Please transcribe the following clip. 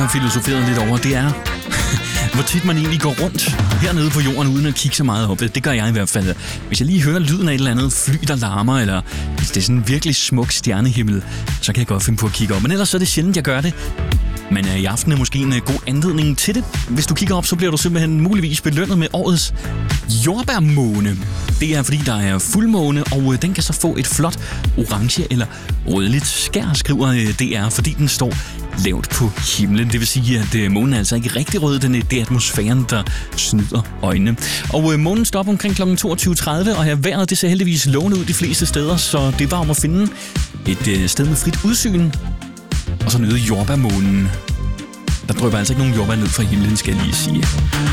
har filosoferet lidt over, det er, hvor tit man egentlig går rundt hernede på jorden, uden at kigge så meget op. Det gør jeg i hvert fald. Hvis jeg lige hører lyden af et eller andet fly, der larmer, eller hvis det er sådan en virkelig smuk stjernehimmel, så kan jeg godt finde på at kigge op. Men ellers så er det sjældent, jeg gør det. Men i aften er måske en god anledning til det. Hvis du kigger op, så bliver du simpelthen muligvis belønnet med årets jordbærmåne. Det er fordi, der er fuldmåne, og den kan så få et flot orange eller rødligt skær, skriver DR, fordi den står lavt på himlen. Det vil sige, at månen er altså ikke rigtig rød, det er atmosfæren, der snyder øjnene. Og månen står op omkring kl. 22.30, og vejret det ser heldigvis lovende ud de fleste steder, så det er bare om at finde et sted med frit udsyn, og så nyde jordbærmånen. Der drypper altså ikke nogen jordbær ned fra himlen, skal jeg lige sige.